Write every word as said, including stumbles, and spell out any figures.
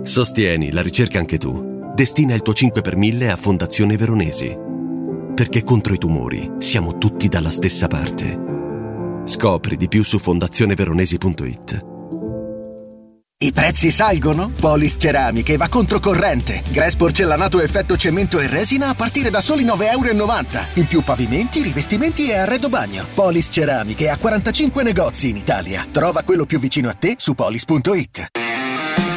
Sostieni la ricerca anche tu. Destina il tuo cinque per mille a Fondazione Veronesi. Perché contro i tumori siamo tutti dalla stessa parte. Scopri di più su fondazione veronesi punto it. I prezzi salgono? Polis Ceramiche va controcorrente. Grass porcellanato effetto cemento e resina a partire da soli nove virgola novanta euro. In più pavimenti, rivestimenti e arredo bagno. Polis Ceramiche ha quarantacinque negozi in Italia. Trova quello più vicino a te su polis punto it.